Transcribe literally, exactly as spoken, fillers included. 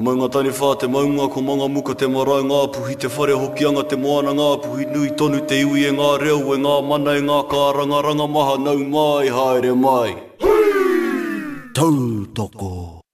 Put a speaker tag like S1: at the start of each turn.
S1: maunga tani wha te maunga ko manga muka te marae ngā puhi te whare hokianga te moana ngā puhi nui tonu te iwi e ngā reo e ngā mana e ngā kāranga ranga maha nau mai haere mai. Tautoko.